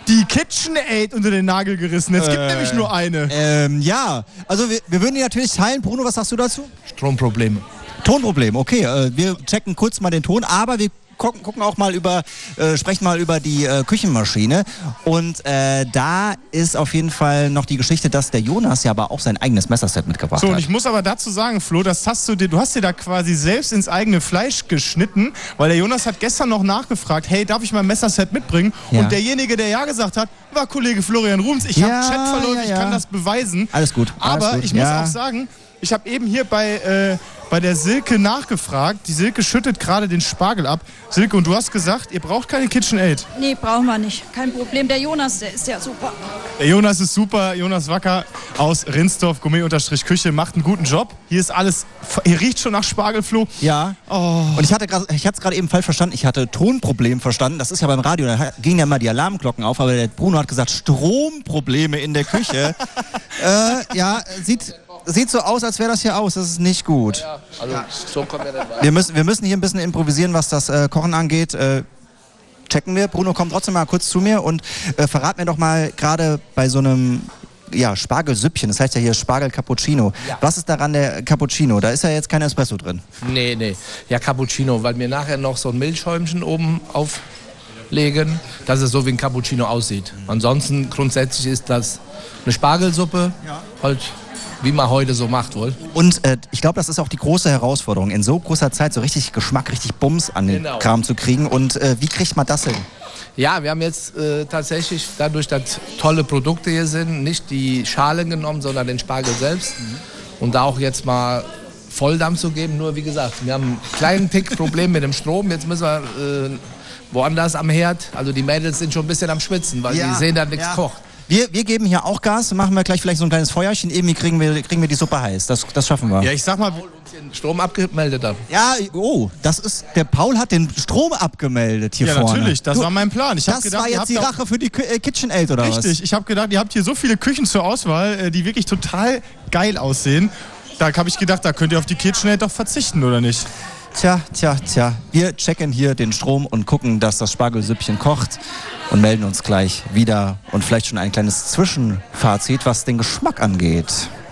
die KitchenAid unter den Nagel gerissen. Es gibt nämlich nur eine. Ja, also wir würden die natürlich teilen. Bruno, was sagst du dazu? Stromprobleme. Tonproblem, okay. Wir checken kurz mal den Ton, aber wir gucken auch mal sprechen mal über die Küchenmaschine. Und da ist auf jeden Fall noch die Geschichte, dass der Jonas ja aber auch sein eigenes Messerset mitgebracht hat. So, und ich muss aber dazu sagen, Flo, du hast dir da quasi selbst ins eigene Fleisch geschnitten, weil der Jonas hat gestern noch nachgefragt, hey, darf ich mein Messerset mitbringen? Ja. Und derjenige, der ja gesagt hat, war Kollege Florian Ruhms. Ich habe Chat verloren, ich kann das beweisen. Alles gut. Aber ich muss auch sagen, ich habe eben hier bei der Silke nachgefragt. Die Silke schüttet gerade den Spargel ab. Silke, und du hast gesagt, ihr braucht keine KitchenAid. Nee, brauchen wir nicht. Kein Problem. Der Jonas, der ist ja super. Der Jonas ist super. Jonas Wacker aus Rinsdorf, Gourmet-Küche, macht einen guten Job. Hier ist alles, hier riecht schon nach Spargelfloh. Ja. Oh. Und ich hatte es gerade eben falsch verstanden. Ich hatte Tonproblem verstanden. Das ist ja beim Radio, da gingen ja mal die Alarmglocken auf. Aber der Bruno hat gesagt, Stromprobleme in der Küche. Ja, sieht so aus, als wäre das hier aus. Das ist nicht gut. Ja, also so kommen wir nicht weiter. Wir müssen hier ein bisschen improvisieren, was das Kochen angeht. Checken wir. Bruno, komm trotzdem mal kurz zu mir und verrat mir doch mal gerade bei so einem Spargelsüppchen, das heißt ja hier Spargel Cappuccino. Ja. Was ist daran der Cappuccino? Da ist ja jetzt kein Espresso drin. Nee. Ja, Cappuccino, weil wir nachher noch so ein Milchschäumchen oben auflegen, dass es so wie ein Cappuccino aussieht. Ansonsten grundsätzlich ist das eine Spargelsuppe, halt wie man heute so macht wohl. Und ich glaube, das ist auch die große Herausforderung, in so kurzer Zeit so richtig Geschmack, richtig Bums an den Kram zu kriegen. Und wie kriegt man das hin? Ja, wir haben jetzt tatsächlich, dadurch, dass tolle Produkte hier sind, nicht die Schalen genommen, sondern den Spargel selbst. Und da auch jetzt mal Volldampf zu geben. Nur wie gesagt, wir haben einen kleinen Tick-Problem mit dem Strom. Jetzt müssen wir woanders am Herd. Also die Mädels sind schon ein bisschen am Schwitzen, weil die sehen, dass nichts kocht. Wir geben hier auch Gas, machen wir gleich vielleicht so ein kleines Feuerchen, irgendwie kriegen wir die Suppe heiß. Das schaffen wir. Ja, ich sag mal, den Strom abgemeldet haben. Ja, der Paul hat den Strom abgemeldet hier vorne. Ja, natürlich, das war mein Plan. Das war jetzt die Rache für die KitchenAid, oder was? Richtig, ich habe gedacht, ihr habt hier so viele Küchen zur Auswahl, die wirklich total geil aussehen. Da habe ich gedacht, da könnt ihr auf die KitchenAid doch verzichten, oder nicht? Tja. Wir checken hier den Strom und gucken, dass das Spargelsüppchen kocht und melden uns gleich wieder und vielleicht schon ein kleines Zwischenfazit, was den Geschmack angeht.